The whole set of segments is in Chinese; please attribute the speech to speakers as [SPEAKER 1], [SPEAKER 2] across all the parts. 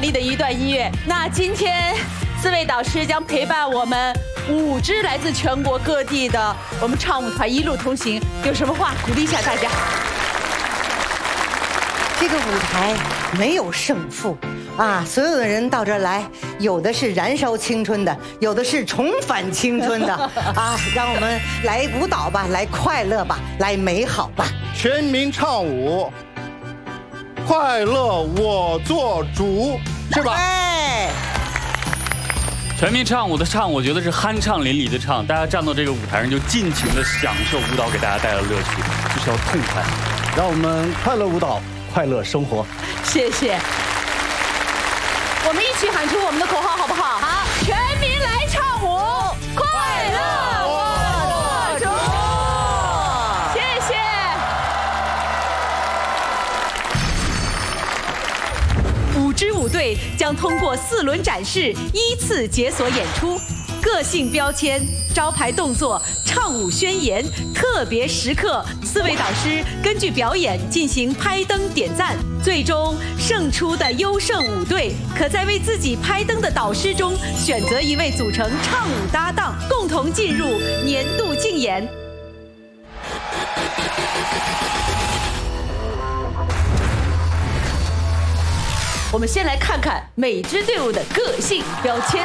[SPEAKER 1] 丽的一段音乐。那今天4位导师将陪伴我们5支来自全国各地的我们唱舞团一路同行，有什么话鼓励一下大家？
[SPEAKER 2] 这个舞台没有胜负啊！所有的人到这儿来，有的是燃烧青春的，有的是重返青春的啊！让我们来舞蹈吧，来快乐吧，来美好吧！
[SPEAKER 3] 全民唱舞，快乐我做主，是吧？
[SPEAKER 2] 哎，
[SPEAKER 4] 全民唱舞的唱，我觉得是酣畅淋漓的唱，大家站到这个舞台上就尽情的享受舞蹈给大家带来的乐趣，就是要痛快。
[SPEAKER 5] 让我们快乐舞蹈，快乐生活。
[SPEAKER 1] 谢谢。我们一起喊出我们的口号，好不好？好，全民来唱舞，快乐我做主。谢谢。5支舞队将通过4轮展示依次解锁演出，个性标签、招牌动作、唱舞宣言、特别时刻，4位导师根据表演进行拍灯点赞，最终胜出的优胜舞队可在为自己拍灯的导师中选择一位组成唱舞搭档，共同进入年度竞演。我们先来看看每支队伍的个性标签。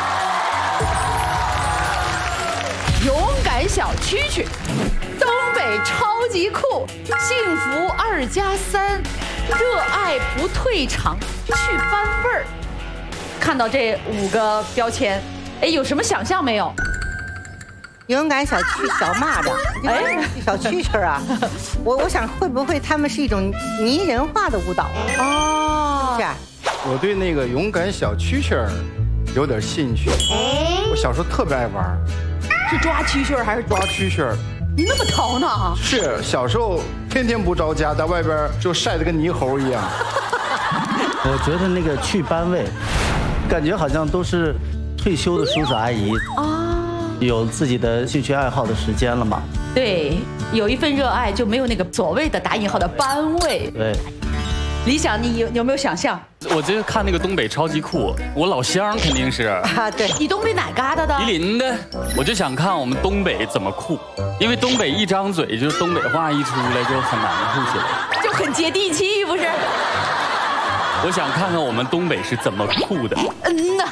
[SPEAKER 1] 勇敢小蛐蛐，东北超级酷，幸福2+3，热爱不退场，去翻味儿。看到这5个标签，哎，有什么想象没有？
[SPEAKER 2] 勇敢小蚂蚱，哎，小蛐蛐啊！我想会不会他们是一种拟人化的舞蹈啊？哦，是啊。
[SPEAKER 3] 我对那个勇敢小蛐蛐儿有点兴趣。我小时候特别爱玩。
[SPEAKER 1] 是抓蛐蛐还是
[SPEAKER 3] 抓蛐蛐？
[SPEAKER 1] 你那么淘呢？
[SPEAKER 3] 是，小时候天天不着家，在外边就晒得跟泥猴一样。
[SPEAKER 5] 我觉得那个去班位，感觉好像都是退休的叔叔阿姨有自己的兴趣爱好的时间了嘛。
[SPEAKER 1] 对，有一份热爱就没有那个所谓的打引号的班位。
[SPEAKER 5] 对。
[SPEAKER 1] 理想，你有没有想象？
[SPEAKER 4] 我觉得看那个东北超级酷，我老乡肯定是
[SPEAKER 2] 啊，对。
[SPEAKER 1] 你东北哪旮瘩的？
[SPEAKER 4] 吉林的，我就想看我们东北怎么酷，因为东北一张嘴就是东北话一出来就很难酷起来，
[SPEAKER 1] 就很接地气，不是？
[SPEAKER 4] 我想看看我们东北是怎么酷的。
[SPEAKER 1] 嗯呐，